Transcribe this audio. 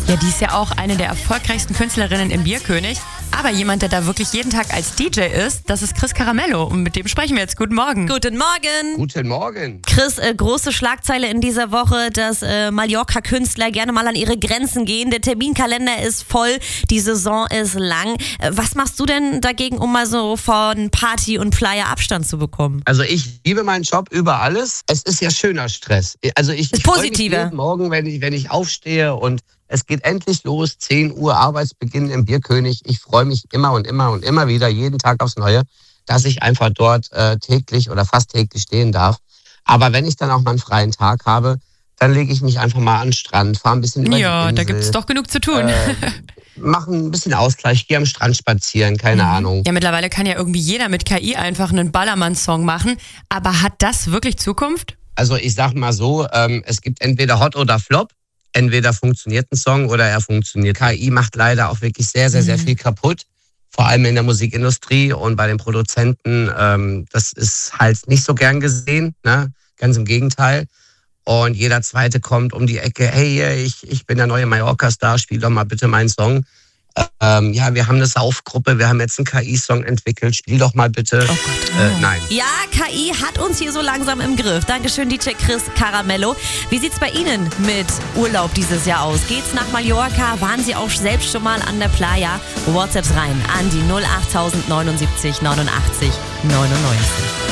Ja, die ist ja auch eine der erfolgreichsten Künstlerinnen im Bierkönig. Aber jemand, der da wirklich jeden Tag als DJ ist, das ist Chris Caramello. Und mit dem sprechen wir jetzt. Guten Morgen. Guten Morgen. Guten Morgen. Chris, große Schlagzeile in dieser Woche, dass Mallorca-Künstler gerne mal an ihre Grenzen gehen. Der Terminkalender ist voll, die Saison ist lang. Was machst du denn dagegen, um mal so von Party und Flyer Abstand zu bekommen? Also ich liebe meinen Job über alles. Es ist ja schöner Stress. Also ich freue mich jeden Morgen, wenn ich aufstehe und es geht endlich los, 10 Uhr Arbeitsbeginn im Bierkönig. Ich freue mich immer und immer und immer wieder, jeden Tag aufs Neue, dass ich einfach dort täglich oder fast täglich stehen darf. Aber wenn ich dann auch mal einen freien Tag habe, dann lege ich mich einfach mal an den Strand, fahre ein bisschen über die Insel. Da gibt es doch genug zu tun. Mache ein bisschen Ausgleich, gehe am Strand spazieren, keine Ahnung. Ja, mittlerweile kann ja irgendwie jeder mit KI einfach einen Ballermann-Song machen. Aber hat das wirklich Zukunft? Also ich sag mal so, es gibt entweder Hot oder Flop. Entweder funktioniert ein Song oder er funktioniert. KI macht leider auch wirklich sehr, sehr, sehr viel kaputt. Vor allem in der Musikindustrie und bei den Produzenten. Das ist halt nicht so gern gesehen, ne? Ganz im Gegenteil. Und jeder Zweite kommt um die Ecke, hey, ich bin der neue Mallorca-Star, spiel doch mal bitte meinen Song. Ja, wir haben eine Saufgruppe, wir haben jetzt einen KI-Song entwickelt, spiel doch mal bitte. Oh Gott. Nein. Ja, KI hat uns hier so langsam im Griff. Dankeschön, DJ Chris Caramello. Wie sieht's bei Ihnen mit Urlaub dieses Jahr aus? Geht's nach Mallorca? Waren Sie auch selbst schon mal an der Playa? WhatsApps rein an die 08079 89 99.